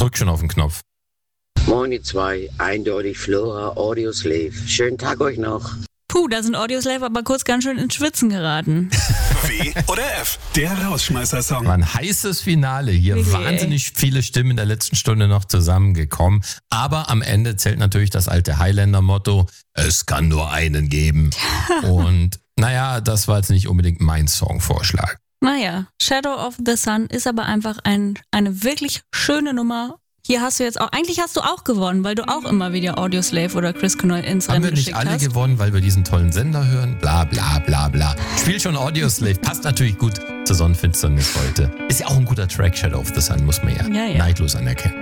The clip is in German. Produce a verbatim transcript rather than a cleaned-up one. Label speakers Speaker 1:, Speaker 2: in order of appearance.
Speaker 1: drück schon auf den Knopf.
Speaker 2: Moin ihr zwei, eindeutig Flora Audioslave. Schönen Tag euch noch.
Speaker 3: Puh, da sind Audioslave aber kurz ganz schön ins Schwitzen geraten.
Speaker 4: W oder F, der Rausschmeißer-Song.
Speaker 1: War ein heißes Finale. Hier
Speaker 3: Wirklich,
Speaker 1: wahnsinnig viele Stimmen in der letzten Stunde noch zusammengekommen. Aber am Ende zählt natürlich das alte Highlander-Motto, es kann nur einen geben. Und naja, das war jetzt nicht unbedingt mein Songvorschlag.
Speaker 3: Naja, Shadow of the Sun ist aber einfach ein, eine wirklich schöne Nummer. Hier hast du jetzt auch, eigentlich hast du auch gewonnen, weil du auch immer wieder Audioslave oder Chris Cornell ins
Speaker 1: Haben
Speaker 3: Rennen
Speaker 1: wir nicht
Speaker 3: geschickt
Speaker 1: alle
Speaker 3: hast.
Speaker 1: gewonnen, weil wir diesen tollen Sender hören? Bla bla bla bla. Spiel schon Audioslave, passt natürlich gut zur Sonnenfinsternis heute. Ist ja auch ein guter Track, Shadow of the Sun, muss man ja,
Speaker 3: Ja, ja.
Speaker 1: neidlos anerkennen.